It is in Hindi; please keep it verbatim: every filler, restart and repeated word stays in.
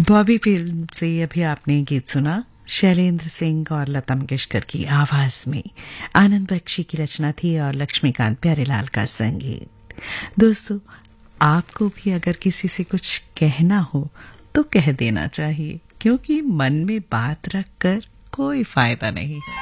बॉबी फिल्म से अभी आपने गीत सुना, शैलेंद्र सिंह और लता मंगेशकर की आवाज में। आनंद बख्शी की रचना थी और लक्ष्मीकांत प्यारेलाल का संगीत। दोस्तों, आपको भी अगर किसी से कुछ कहना हो तो कह देना चाहिए, क्योंकि मन में बात रखकर कोई फायदा नहीं है।